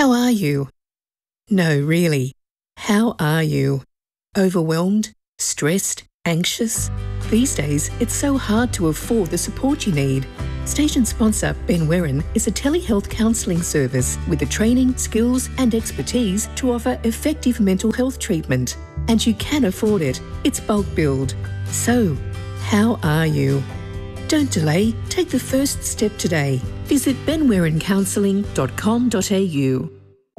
How are you? No, really. How are you? Overwhelmed? Stressed? Anxious? These days, it's so hard to afford the support you need. Station sponsor Ben Werin is a telehealth counselling service with the training, skills and expertise to offer effective mental health treatment. And you can afford it. It's bulk billed. So, how are you? Don't delay. Take the first step today. Visit benwerincounselling.com.au.